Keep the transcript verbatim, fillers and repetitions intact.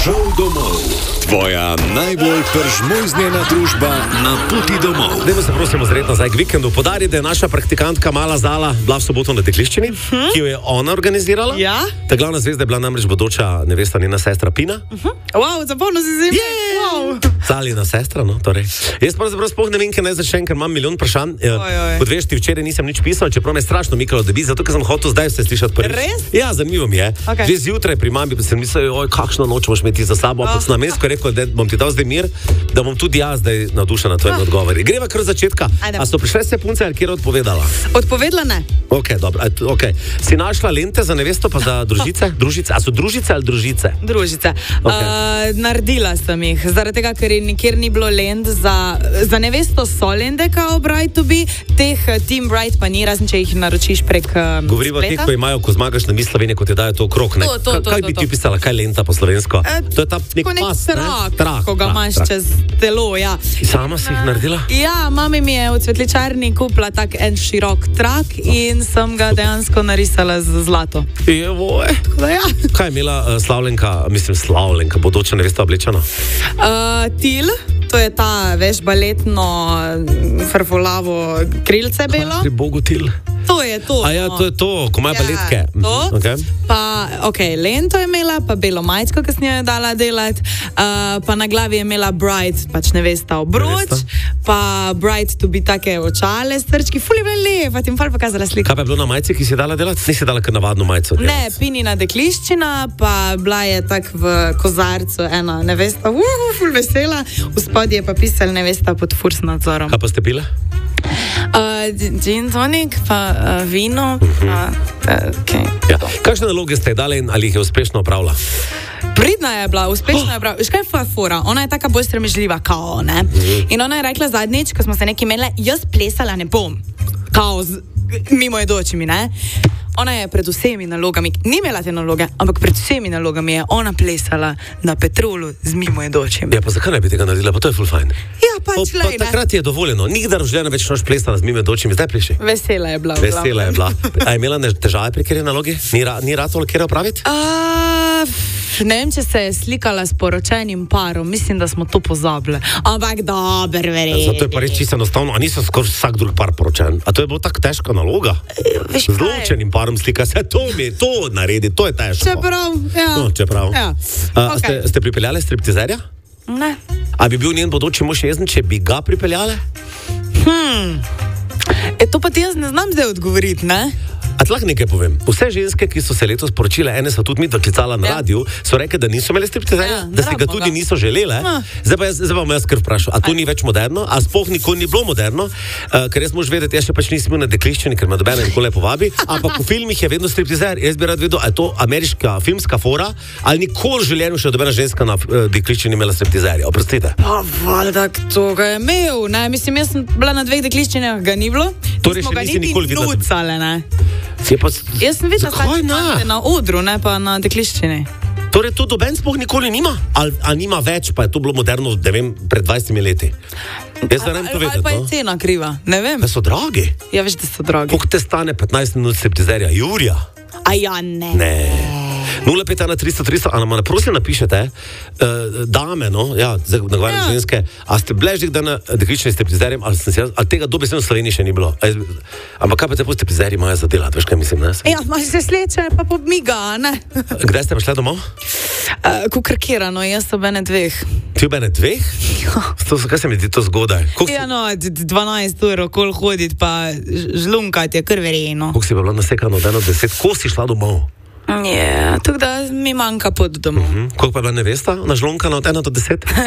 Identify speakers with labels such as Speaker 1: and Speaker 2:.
Speaker 1: Šel domov. Tvoja najbolj peržmojznjena družba na poti domov.
Speaker 2: Dajmo se prosim ozreti nazaj k vikendu. Podari, da je naša praktikantka Mala Zala bila v soboto na dekliščini, uh-huh. ki jo je ona organizirala.
Speaker 3: Ja.
Speaker 2: Ta glavna zvezda je bila namreč bodoča nevesta, njena sestra Pina.
Speaker 3: Uh-huh. Wow, zapomnil si zime.
Speaker 2: Yeah.
Speaker 3: Wow.
Speaker 2: Zalina sestra, no, torej. Jaz pravzaprav sploh ne vem, kaj naj začnem, ker imam milijon vprašanj. Kot veš, ti včeraj nisem nič pisal, čeprav me je strašno mikalo, da bi, zato ker sem hotel zdaj vse slišati prvič.
Speaker 3: Res?
Speaker 2: Ja, zanimivo mi je.
Speaker 3: Okay.
Speaker 2: Že zjutraj pri mami sem mislil, oj, kakšno noč moš imeti za sabo, ampak sem namensko rekel, da bom ti dal zdaj mir, da bom tudi jaz zdaj navdušen na tvojim ah. odgovori. Greva kar od začetka. Ajde. A so prišle se punce, ali kjer odpovedala?
Speaker 3: Odpovedala ne.
Speaker 2: Ok, dobro. Okay. Si našla lente za nevesto pa za družice? Družice? A so družice ali družice?
Speaker 3: Družice. Okay. Uh, naredila sem jih, zaradi tega, ker nikjer ni bilo lent za, za nevesto so lente, kao Bride to be, teh Team Bride pa ni, razen če jih naročiš prek um,
Speaker 2: Govorimo o teh, ko imajo, ko zmagaš na Miss Slovenije, ko ti dajo to okrog, ne?
Speaker 3: To, to, to,
Speaker 2: kaj
Speaker 3: to,
Speaker 2: bi
Speaker 3: to.
Speaker 2: ti pisala, kaj lenta po slovensko?
Speaker 3: E,
Speaker 2: to je ta nek
Speaker 3: nek
Speaker 2: pas,
Speaker 3: trak,
Speaker 2: ne? Trak,
Speaker 3: ko ga imaš čez telo, ja.
Speaker 2: Sama si jih naredila?
Speaker 3: Ja, mami mi je v cvetličarni kupila tak en širok trak in sem ga dejansko narisala z zlato.
Speaker 2: Jevoj.
Speaker 3: Ja.
Speaker 2: Kaj je imela uh, Slavlenka, mislim Slavlenka, bodoča nevesta oblečena?
Speaker 3: Uh, til, to je ta, veš, baletno frfolavo krilce belo.
Speaker 2: Pri Bogu til.
Speaker 3: To je to.
Speaker 2: A ja, to je to, ko imajo
Speaker 3: ja,
Speaker 2: baletke.
Speaker 3: To,
Speaker 2: okay.
Speaker 3: Pa, ok, lento je imela, pa belo majčko, ki sem jo je dala delati, uh, pa na glavi je imela bride, pač nevesta obroč, pa bride to bi take očale, strčki, ful je bila lepa, ti bom ful pokazala sliko.
Speaker 2: Kaj pa je bilo na majci, ki si dala delati? Nisi dala kar navadno majco delati?
Speaker 3: Ne, Pinina dekliščina, pa bila je tak v kozarcu ena nevesta, uh, ful vesela, v spodje je pa pisala nevesta pod furs nadzorom.
Speaker 2: Kaj pa ste pile?
Speaker 3: Uh, gin tonic, pa uh, vino, uh-huh. pa, uh, okay.
Speaker 2: Ja. Kakšne naloge ste dali in ali jih je uspešno opravila?
Speaker 3: Pridna je bila, uspešna oh. je bila. Veš kaj je fora? Ona je taka bolj stremežljiva, kao, ne? Uh-huh. In ona je rekla zadnjič, ko smo se nekaj imeli, jaz plesala ne bom. Kao, z, mimo je dočimi, ne? Ona je pred vsemi nalogami, ni imela te naloge, ampak pred vsemi nalogami je ona plesala na Petrolu z mimojedočim.
Speaker 2: Ja, pa zakaj ne bi tega naredila, pa to je full fine.
Speaker 3: Ja, pač
Speaker 2: pa, pa takrat je dovoljeno, nikdar v življenju več noč plesala z mimojedočim, zdaj pleši.
Speaker 3: Vesela je bila.
Speaker 2: Vesela je bila. A je imela težave pri kjeri nalogi? Ni, ra, ni ratolo kjeri opraviti?
Speaker 3: Uh, ne vem, če se je slikala s poročenim parom, mislim, da smo to pozabili. Ampak dober, verjetno.
Speaker 2: Zato je pa res čisto enostavno, a niso skoraj vsak drug par poročen. A to je bila tako težka naloga? Z ločenim parom slika se, to mi to naredi, to je težko.
Speaker 3: Čeprav, ja.
Speaker 2: No, čeprav.
Speaker 3: Ja.
Speaker 2: A,
Speaker 3: Okay.
Speaker 2: ste, ste pripeljali striptizerja?
Speaker 3: Ne.
Speaker 2: A bi bil njen bodoči mož jezen, če bi ga pripeljali?
Speaker 3: Hmm. E, to pa ti jaz ne znam zdaj odgovoriti, ne?
Speaker 2: A lahko nekaj povem. Vse ženske, ki so se letos poročile, ene so tudi mi doklicala na ja. radiju, so rekli, da niso imeli striptizerja, ja, da si ga tudi ga. niso želele. Ja. Zdaj pa jaz, zdaj pa jaz kar vprašal, a to Aj. ni več moderno, a sploh nikoli ni bilo moderno, uh, ker jaz moš vedeti, jaz še pač nisem bil na dekliščini, ker me dobene nikoli povabi, ampak v filmih je vedno striptizer. Jaz bi rad vedel, a je to ameriška filmska fora, ali nikoli v življenju še dobena ženska na uh, dekliščini imela striptizerja. Oprostite.
Speaker 3: Pa valjda, to ga je imel, ne? Mislim, jaz sem bila na dveh dekliščinah, ga ni bilo.
Speaker 2: Torej še nisi nikoli videla.
Speaker 3: Nucale, ne?
Speaker 2: Pa,
Speaker 3: jaz sem videla tako na odru, ne pa na dekliščini.
Speaker 2: Torej to doben sploh nikoli nima? Ali nima več, pa je to bilo moderno, ne vem, pred dvajsetimi leti? Jaz ne vem to vedeti.
Speaker 3: Ali pa je cena kriva, ne vem.
Speaker 2: Da so dragi?
Speaker 3: Ja, veš, da so dragi.
Speaker 2: Koliko te stane petnajst minut striptizerja? Jurija?
Speaker 3: A ja, ne.
Speaker 2: Ne. nula pet ena tristo tristo, a nam prosim napišete, uh, dame, no, ja, nagovarjam ja. ženske, a ste bile že kdaj na dekliščini striptizerjem, ali, ali tega dobesedno v Sloveniji še ni bilo? A, ampak kaj pa te po striptizerji imajo za delati, veš kaj mislim, ne?
Speaker 3: Ja, imaš se sleče, pa podmiga, ne?
Speaker 2: Kdaj ste prišli domov?
Speaker 3: Uh, Kukrakirano, jaz so bene dveh.
Speaker 2: Ti v bene dveh? Ja. To, kaj se mi zdi to zgodaj? Koliko
Speaker 3: ja, no, dvanajst ur okol hoditi, pa žlunkati je kar verjetno.
Speaker 2: Koliko si bila nasekano od eno deset, ko si šla domov?
Speaker 3: Ja, tako da mi manjka pot domov.
Speaker 2: Uh-huh. Koliko pa je bila nevesta, nažlonkana od ena do deset?